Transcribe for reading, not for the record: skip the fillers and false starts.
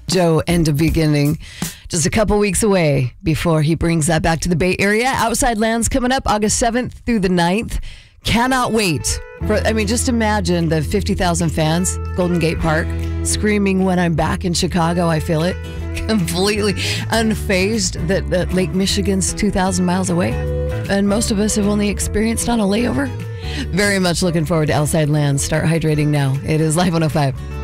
Joe End of Beginning. Just a couple weeks away before he brings that back to the Bay Area. Outside Lands coming up August 7th through the 9th. Cannot wait. Just imagine the 50,000 fans, Golden Gate Park, screaming when I'm back in Chicago. I feel it. Completely unfazed that Lake Michigan's 2,000 miles away. And most of us have only experienced on a layover. Very much looking forward to Outside Lands. Start hydrating now. It is Live 105.